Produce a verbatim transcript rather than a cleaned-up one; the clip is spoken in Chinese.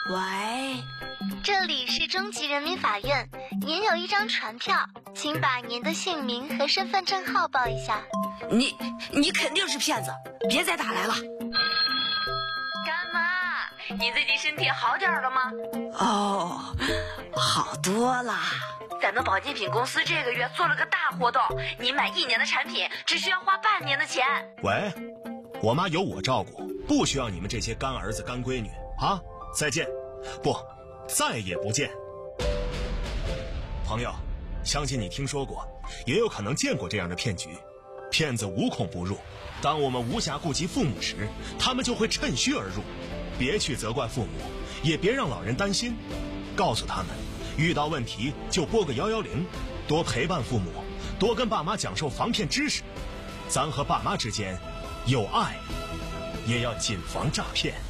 喂， 这里是中级人民法院，您有一张传票，请把您的姓名和身份证号报一下。 你你肯定是骗子，别再打来了。 干妈，你最近身体好点了吗？ 哦，好多啦。 咱们保健品公司这个月做了个大活动，你买一年的产品只需要花半年的钱。 喂，我妈有我照顾，不需要你们这些干儿子干闺女啊！再见，不，再也不见。朋友，相信你听说过，也有可能见过这样的骗局。骗子无孔不入，当我们无暇顾及父母时，他们就会趁虚而入。别去责怪父母，也别让老人担心，告诉他们，遇到问题就拨个一一零，多陪伴父母，多跟爸妈讲授防骗知识。咱和爸妈之间有爱，也要谨防诈骗。